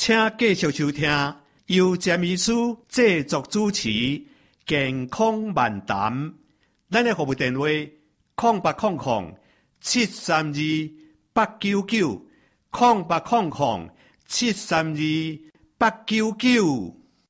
请继续收听由詹医师制作主持健康漫谈。咱的服务电话0800-732-899，0800-732-899。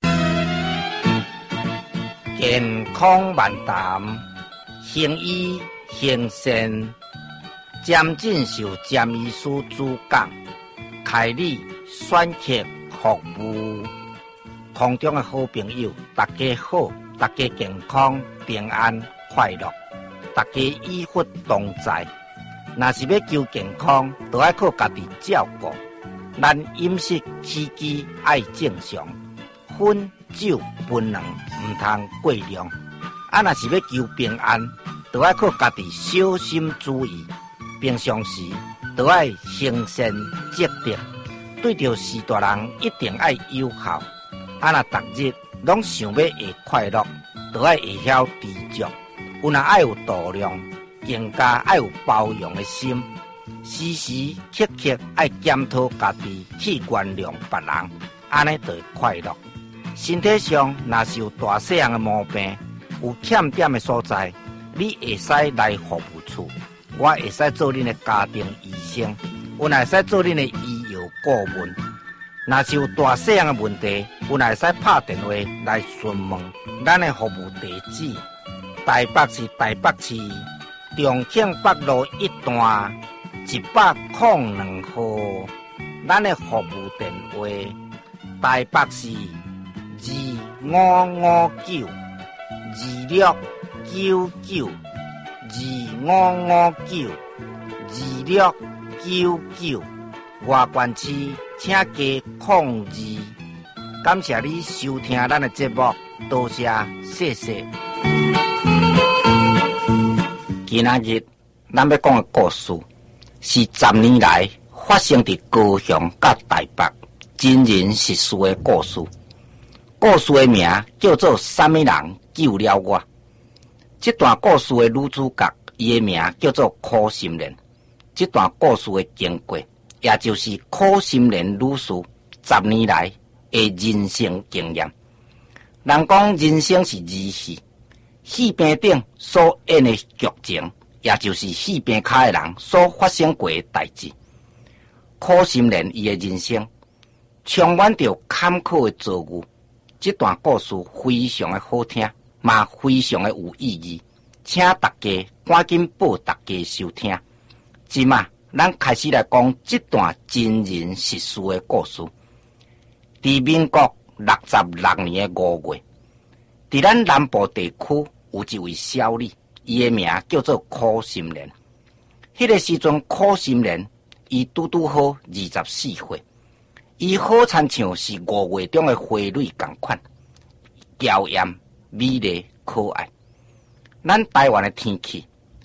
健康漫谈，行医行善，詹进修詹医师主讲，开立选客服务。空中的好朋友，大家好，大家健康平安快乐，大家医福同在。若是要求健康，就要靠家己照顾。咱饮食起居爱正常，烟酒槟榔唔通过量。若是要求平安，就要靠家己小心注意。平常时就要行善积德，对着事大人一定要友好。若逐日拢想要会快乐，就要会晓知足。有若爱有度量，更加爱有包容的心。时时刻刻爱检讨家己，去原谅别人，安尼就会快乐。身体上若是有大细样的毛病，有欠点的所在，你会使来服务处，我会使做恁的家庭医生，我会使做恁的医药顾问。若是有大细样的问题，有会使拍电话来询问。咱的服务地址：台北市台北市重庆北路1段102號。咱的服務電話：台北市2559，2559，2559，外縣市請加02。感謝你收聽咱的節目，多謝，謝謝。今仔日咱要講的故事是10年來發生在高雄甲台北真人實事的故事。故事的名叫做《什麼人救了我》。這段故事的女主角，伊的名叫做柯心蓮。這段故事的經過，也就是柯心蓮女士10年來的人生經驗。人講人生是兒戲，戲邊頂所演的劇情，也就是戲邊卡的人所發生過的代志。柯心蓮伊的人生充滿着坎坷的遭遇。這段故事非常的好聽，嘛非常的有意義，請大家趕緊報大家收聽。即馬咱開始來講這段真人實事的故事。在民國66年的5月，在咱南部地區有一位少女，伊的名叫做柯心蓮。迄個時陣，柯心蓮伊拄好24歲。伊好親像是5月中的花蕊同款，嬌豔、美麗、可愛。咱台灣的天氣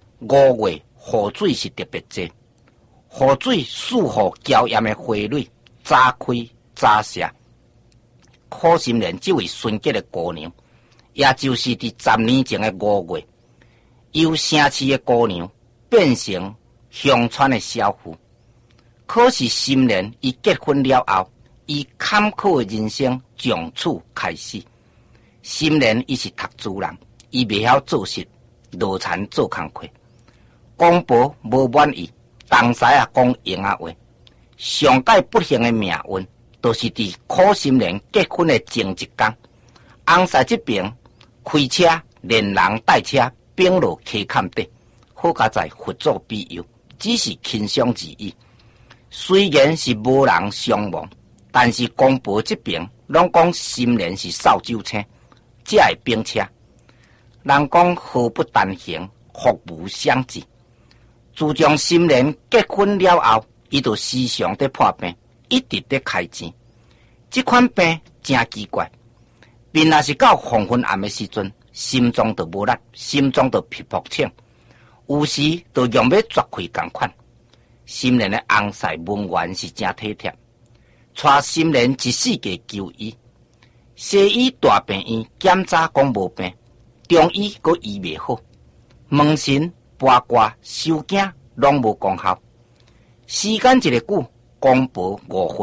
，5月雨水是特別多，雨水賜予嬌豔的花蕊早開早謝。柯心蓮這位純潔的姑娘，也就是在10年前的5月，由城市的姑娘變成鄉村的少婦。可是心蓮伊結婚了後，伊坎坷的人生從此開始。心蓮伊是讀書人，伊袂曉做事，落田做工課。公婆無滿意，當時講閒話。上界不幸的命運，就是佇柯心蓮結婚的前一天，翁婿這邊開車連人帶車並落溪坎底，好佳在佛祖庇佑，只是輕傷而已。雖然是無人傷亡，但是公婆這邊攏講心蓮是掃帚車，這係兵車。人講禍不單行，福無雙至。自從心蓮結婚了後，伊就時常在破病，一直在開錢。這款病真奇怪，病若是到黃昏暗的時陣，心臟就無力，心臟就皮薄青，有時就用要絕開同款。心蓮的翁婿文員是真體貼，帶心蓮一世界求醫。西醫大病院檢查講無病，中醫佫醫袂好，門神八卦收驚攏無功效。時間一個久，公婆誤會啊，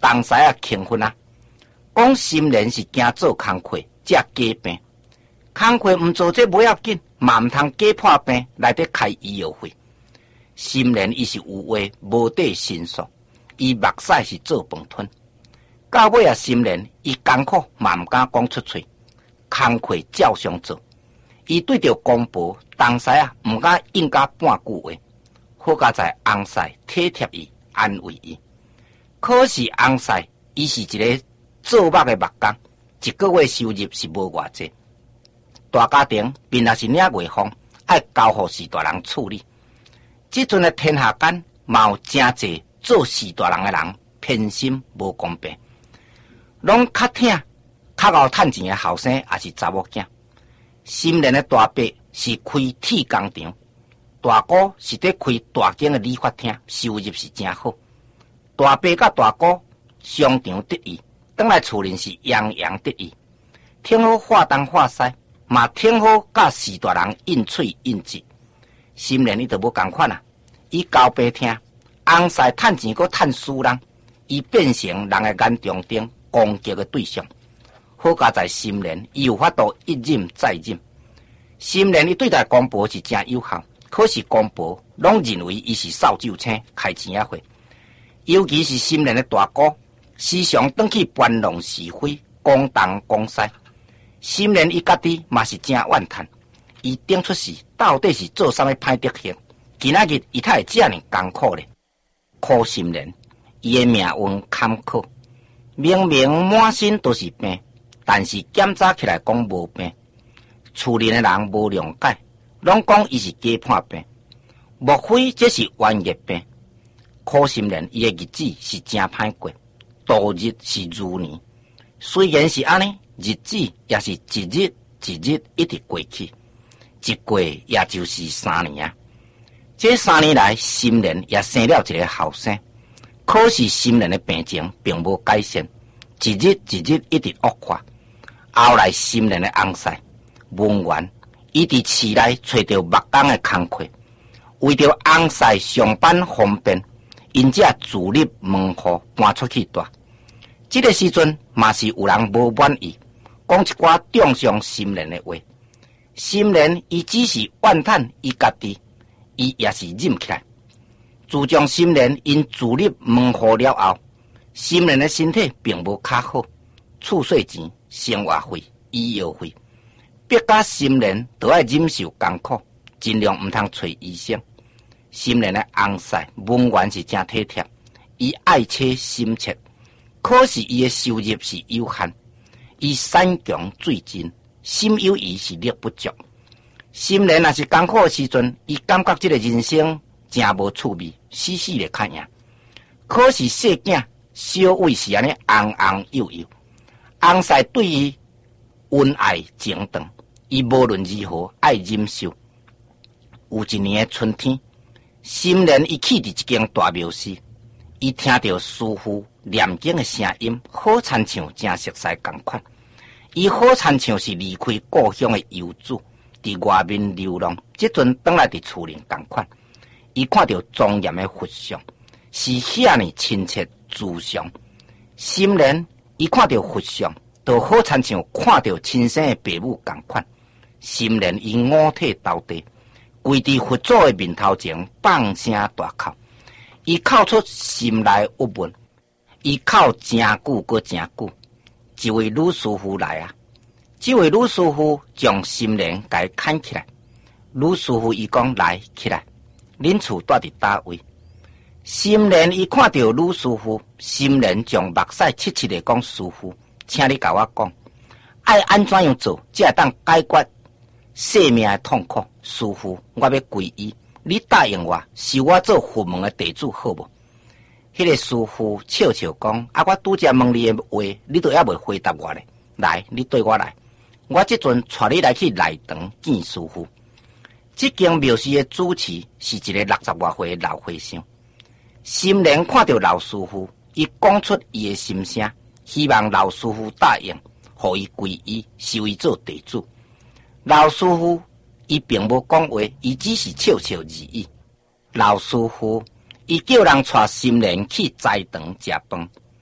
东西啊轻分啊，讲心莲是惊做工课，才假病。工课毋做这不要紧，嘛毋通假破病来得开医药费。心莲伊是有话无底申诉，伊目屎是做饭吞。到尾啊，心莲伊艰苦嘛毋敢讲出嘴，工课照常做。伊对着公婆东西啊，毋敢应甲半句话，好佳在翁婿体贴伊，安慰伊。可是翁婿伊是一个做目的目工，一个月收入是无偌济。大家庭便也是领月俸，爱交互士大人处理。即阵的天下间，嘛有真侪做士大人的人偏心无公平，拢较疼较敖趁钱的后生，也是查某囝。心莲的大伯是开铁工厂，大哥是在开大间的理发厅，收入是真好。大伯甲大哥商场得意，转来厝里是洋洋得意，挺好化东化西，嘛挺好甲士大人应喙应舌。心莲伊就无共款啊，伊交白听，翁婿趁钱搁趁输人，伊变成人的眼中钉，攻击的对象。好佳在心莲，伊有法度一忍再忍。心莲伊对待公婆是真友好，可是公婆拢认为伊是扫帚星，开钱仔货。尤其是心莲的大哥，时常转去搬弄是非，讲东讲西。心莲伊家己嘛是真怨叹，伊顶出世到底是做啥物歹德行？今仔日伊才会遮尔艰苦咧。苦心莲，伊的命运坎坷，明明满身都是病。但是检查起来讲无病，厝里的人无谅解，拢讲伊是假破病，莫非这是冤孽病？苦心莲伊的日子是真歹过，度日是如年。虽然是安尼，日子也是一日一日一直过去，一过也就是3年啊。这3年来，心莲也生了一个后生，可是心莲的病情并无改善，一日一日一直恶化。后来心莲的翁婿文员，伊伫市内找到木工的工课，为着翁婿上班方便，因则自立门户搬出去住。这个时阵嘛是有人无满意，讲一寡中伤心莲的话。心莲伊只是怨叹伊家己，伊也是忍起来。自从心莲因自立门户了后，心莲的身体并无较好，厝税钱、生活费、医药费，逼甲心莲都要忍受艰苦，尽量毋通找医生。心莲的翁婿文员是真体贴，伊爱妻心切，可是伊的收入是有限，伊山穷水尽，心有余是力不足。心莲若是艰苦的时阵，伊感觉这个人生真无趣味，死死的看赢。可是细囝小伟是安尼红红幼幼。翁婿对伊恩爱情长，伊无论如何爱忍受。有一年的春天，心莲伊去伫一间大庙寺，伊听到师父念经的声音，好亲像真熟悉同款。伊好亲像是离开故乡的游子，伫外面流浪，即阵转来伫厝里同款。伊看到庄严的佛像，是遐尼亲切慈祥。心莲伊看到佛像，就好亲像看到亲生的父母同款。心莲伊五体投地，跪伫佛祖的面头前，放声大哭。伊哭出心内郁闷，伊哭真久搁真久。一位女师傅来啊，这位女师傅将心莲甲伊牵起来。女师傅伊讲：来起来，恁厝住伫叨位？心莲伊看到女师傅，心莲将目屎切切的讲：师傅，请你甲我讲，爱安怎样做，才会当解决生命的痛苦？师傅，我要皈依，你答应我，收我做佛门的弟子好无？迄个师傅笑笑讲：啊，我拄则问你的话，你都还未回答我咧。来，你对我来，我即阵带你来去内堂见师傅。这间庙寺的主持是一个60多岁的老和尚。心莲看到老师傅，伊讲出伊的心声，希望老师傅答应，互伊皈依，收伊做弟子。老师傅伊并无讲话，伊只是笑笑而已。老师傅伊叫人带心莲去斋堂食饭，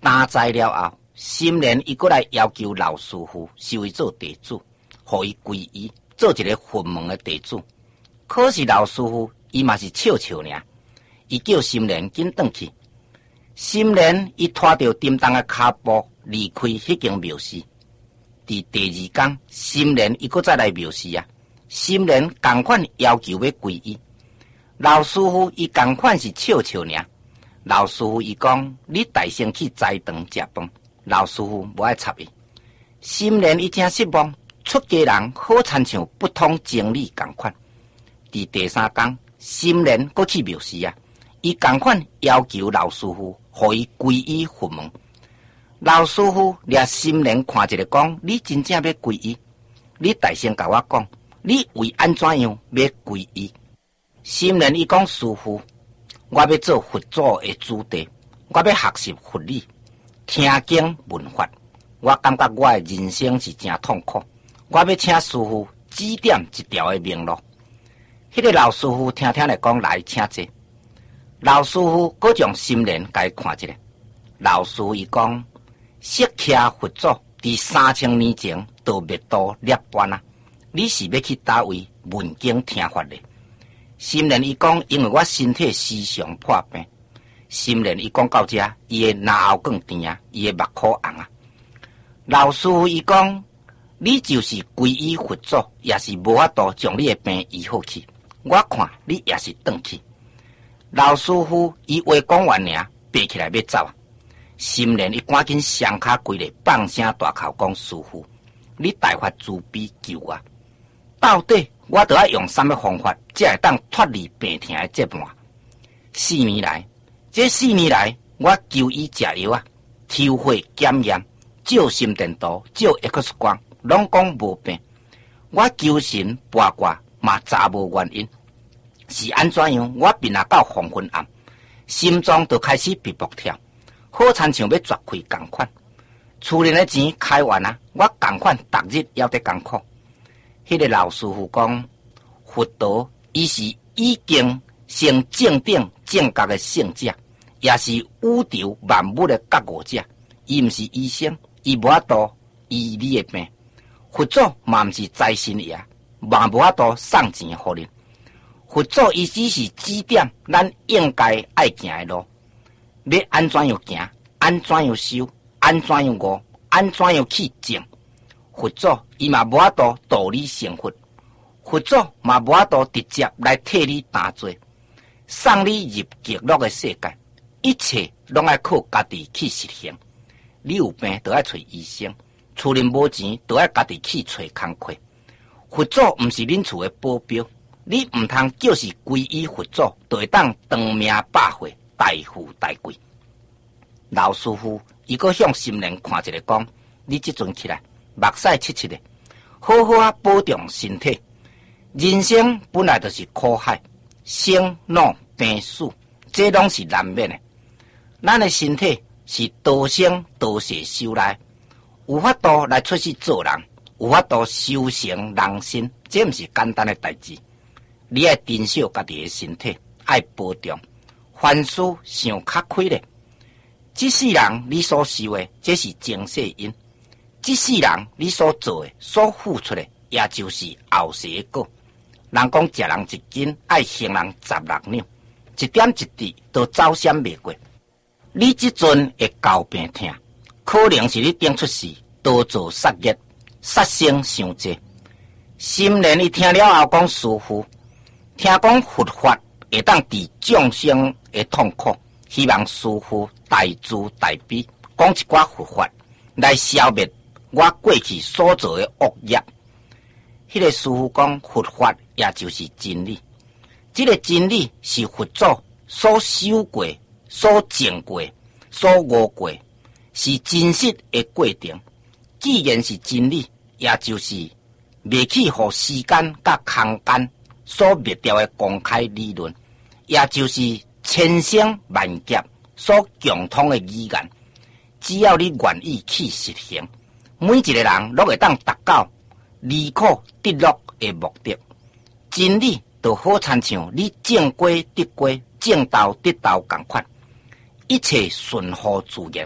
担灾了后，心莲伊过来要求老师傅收伊做地主，互伊皈依，做一个佛门的地主。可是老师傅伊嘛是笑笑尔，伊叫心莲紧转去。心莲伊拖着叮当的脚步离开迄间庙寺。伫第二天，心莲伊搁再来庙寺啊，心莲同款要求要皈依。老师傅伊同款是笑笑尔。老师傅伊讲：“你大先去斋堂食饭。”老师傅无爱插伊。心莲伊真失望，出家人好亲像不通情理同款。伫第三天，心莲搁去庙寺啊，伊同款要求老师傅互伊皈依佛门。老师傅掠心莲看一个讲：“你真正要皈依？你大先甲我讲，你为安怎样要皈依？”心莲伊讲：“师傅，我要做佛祖的子弟，我要学习佛理，听经闻法。我感觉我的人生是真痛苦，我要请师傅指点一条的明路。”迄个老师傅听来讲，来请坐。老师傅搁将心莲甲伊看一下。老师傅伊讲：“释迦佛祖伫3000年前到灭度涅槃啊，你是要去叨位闻经听法的？”心莲伊讲：“因为我身体时常破病。”心莲伊讲到这，伊的牙后更甜啊，伊的目眶红啊。老师傅伊讲：“你就是皈依佛祖，也是无法度将你的病医好去。我看你也是转去。”老师傅伊话讲完尔，爬起来要走啊。心莲伊赶紧双脚跪咧，放声大口讲：“师傅，你大发慈悲救我！到底我得要用什么方法，才会当脱离病痛的折磨？4年来，这4年来，我求医食药啊，抽血检验，照心电图，照 X 光，拢讲无病。我求神卜卦嘛查无原因，是安怎样？我病啊到黄昏暗，心脏就开始直搏跳，好亲像要绝开共款。厝里的钱开完啊，我共款逐日要得艰苦。”迄个老师傅讲：“佛陀伊是已经成正等正觉的圣者，也是宇宙万物的觉悟者。伊毋是医生，伊无法度医你的病。佛祖嘛毋是财神爷，嘛无法度送钱互你。佛祖伊只是指点咱应该爱行的路，要安怎样行，安怎样修，安怎样悟，安怎样去证。佛祖伊嘛无法度导你成佛，佛祖嘛无法度直接来替你担罪，送你入极乐的世界。一切拢爱靠家己去实行。你有病就要找医生，厝里无钱就要家己去找工课。佛祖毋是恁厝的保镖，你毋通就是皈依佛祖，就会当长命百岁，大富大贵。老师傅伊阁向心莲看一个讲：“你即阵起来。目屎七七的，好好啊保重身体。人生本来就是苦海，生老病死，这拢是难免的。咱的身体是多生多世修来，有法度来出世做人，有法度修成人身，这毋是简单的代志。你要珍惜家己的身体，爱保重。凡事想较开咧，这世人你所修的，这是前世因。这世人你所做的、所付出的，也就是后世的果。人讲食人一斤，爱行人16两，一点一滴都走闪袂过。你即阵会交病痛，可能是你顶出世多做杀业，杀生伤济。心莲伊听了后讲：“师父，听讲佛法会当治众生的痛苦，希望师父大慈大悲，讲一寡佛法来消灭我过去所做的恶业。”迄个师父讲：“佛法也就是真理，这个真理是佛祖所修过、所证过、所悟过，是真实的过程。既然是真理，也就是未去互时间甲空间所灭掉的公开理论，也就是千声万劫所共通的语言。只要你愿意去实行，每一个人都会当达到离苦得乐的目的。真理就好亲像你正果得果，正道得道同款，一切顺乎自然，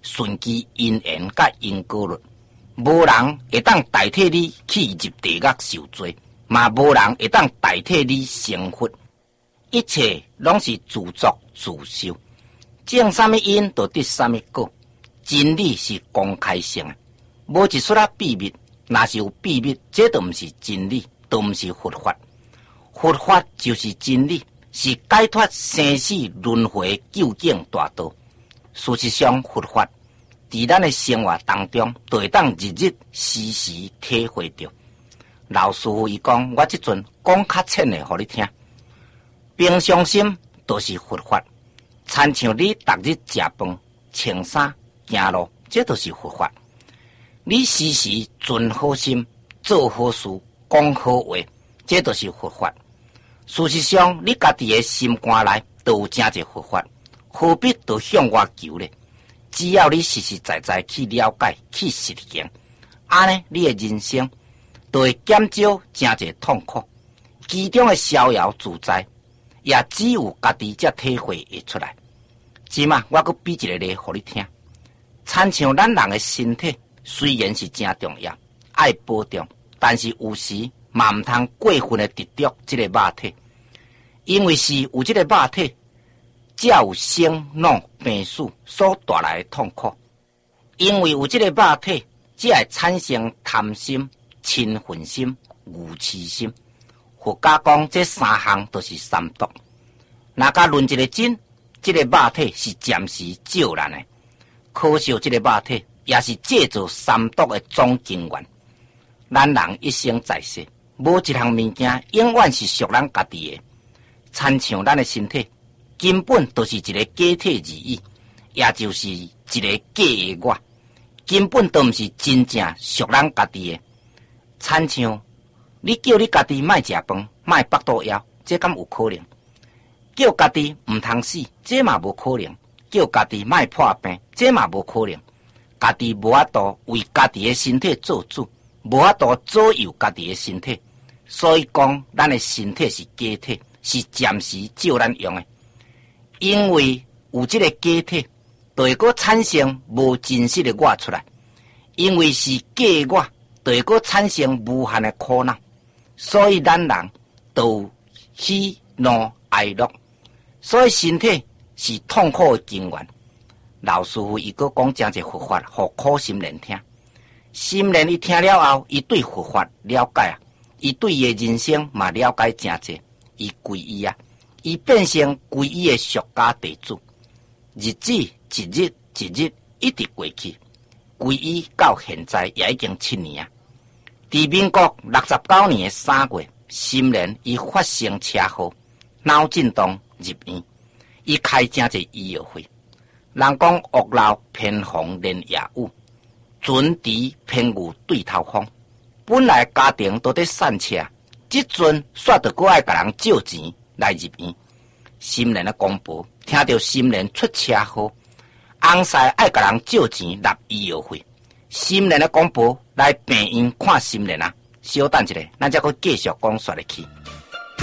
顺其因缘甲因果律，无人会当代替你去入地狱受罪，嘛无人会当代替你成佛。一切拢是自作自受，种什么因就得什么果。真理是公开性的，无一撮秘密。若是有秘密，这都毋是真理，都毋是佛法。佛法就是真理，是解脱生死轮回究竟大道。事实上，佛法伫咱的生活当中，都会当日日时时体会着。老师傅伊讲，我即阵讲较浅的，互你听。平常心都是佛法，亲像你逐日食饭、穿衫、行路，这都是佛法。你时时存好心，做好事，讲好话，这都是佛法。事实上，你家己的心肝内都有真侪佛法，何必都向我求呢？只要你实实在在去了解、去实行，安尼你的人生就会减少真侪痛苦，其中的逍遥自在，也只有家己才体会会出来。即嘛，我阁比一个例互你听，亲像咱人的身体。虽然是真重要，爱保重，但是有时嘛唔通过分的执着这个肉体，因为是有这个肉体，才有生老病死所带来的痛苦。因为有这个肉体，才会产生贪心、嗔恨心、愚痴心。佛家讲这三项都是三毒。若甲论一个真，这个肉体是暂时照咱的，可惜这个肉体。也是借助三毒的总根源。咱人一生在世，无一项物件永远是属咱家己的。亲像咱的身体，根本都是一个假体而已，也就是一个假的我，根本都毋是真正属咱家己的。亲像你叫你家己莫食饭、莫腹肚枵，这敢有可能？叫家己毋通死，这嘛无可能；叫家己莫破病，这嘛无可能。家己无法度为家己的身体做主，无法度左右家己的身体，所以讲咱的身体是假体，是暂时照咱用的。因为有这个假体，就会产生无真实的我出来；因为是假我，就会产生无限的苦恼。所以咱人都喜怒哀乐，所以身体是痛苦的根源。老师傅伊个讲真侪佛法，互苦心人听。心人伊听了后，伊对佛法了解啊，伊对伊的人生嘛了解真侪，伊皈依啊，伊变成皈依的俗家地主。日子一日一日一直过去，皈依到现在也已经7年啊。伫民国69年的3月，心人伊发生车祸，脑震荡入院，伊开真侪医药费。人讲屋漏偏逢连夜雨，船迟偏遇对头风。本来家庭都在散车，即阵煞得搁爱甲人借钱来入院。心人的公婆听到心人出车祸，翁婿爱甲人借钱纳医药费。心人的公婆来病院看心人啊，稍等一下，咱才搁继续讲说下去。